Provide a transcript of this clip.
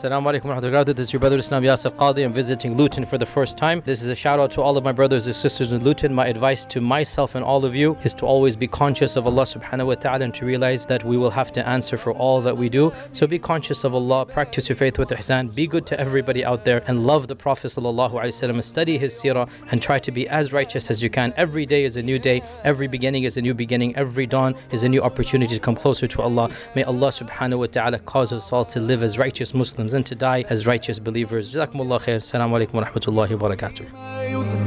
Assalamu alaikum wa rahmatullahi. This is your brother Islam Yasir Qadi. I'm visiting Luton for the first time. This is a shout out to all of my brothers and sisters in Luton. My advice to myself and all of you is to always be conscious of Allah subhanahu wa ta'ala and to realize that we will have to answer for all that we do. So be conscious of Allah, practice your faith with ihsan, be good to everybody out there, and love the Prophet sallallahu alaihi wasallam, study his seerah, and try to be as righteous as you can. Every day is a new day, every beginning is a new beginning, every dawn is a new opportunity to come closer to Allah. May Allah subhanahu wa ta'ala cause us all to live as righteous Muslims and to die as righteous believers. Jazakumullah khair. Assalamu alaikum wa rahmatullahi wa barakatuh.